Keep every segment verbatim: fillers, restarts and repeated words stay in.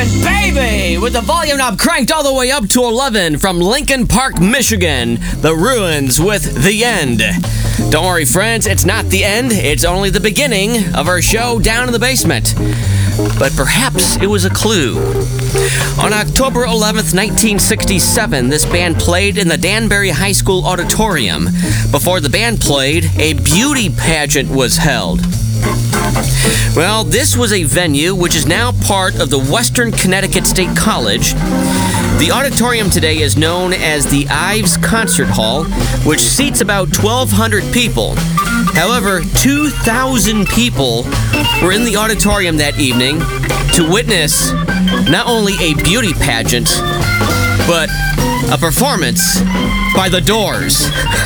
Morrison, baby! With the volume knob cranked all the way up to eleven from Lincoln Park, Michigan. The Ruins with The End. Don't worry, friends, it's not the end. It's only the beginning of our show Down in the Basement. But perhaps it was a clue. On October eleventh, nineteen sixty-seven, this band played in the Danbury High School auditorium. Before the band played, a beauty pageant was held. Well, this was a venue which is now part of the Western Connecticut State College. The auditorium today is known as the Ives Concert Hall, which seats about twelve hundred people. However, two thousand people were in the auditorium that evening to witness not only a beauty pageant, but a performance by The Doors.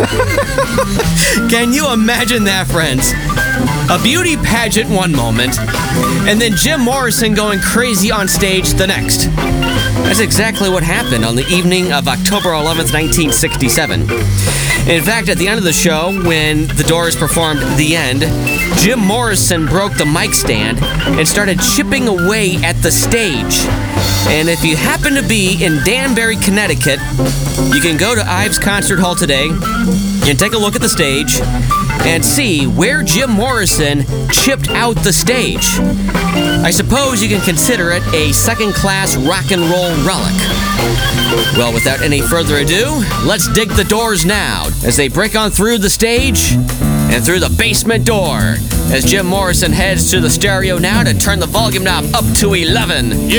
Can you imagine that, friends? A beauty pageant one moment, and then Jim Morrison going crazy on stage the next. That's exactly what happened on the evening of October eleventh, nineteen sixty-seven. In fact, at the end of the show, when The Doors performed The End, Jim Morrison broke the mic stand and started chipping away at the stage. And if you happen to be in Danbury, Connecticut, you can go to Ives Concert Hall today and take a look at the stage and see where Jim Morrison chipped out the stage. I suppose you can consider it a second-class rock and roll relic. Well, without any further ado, let's dig The Doors now as they break on through the stage and through the basement door as Jim Morrison heads to the stereo now to turn the volume knob up to eleven.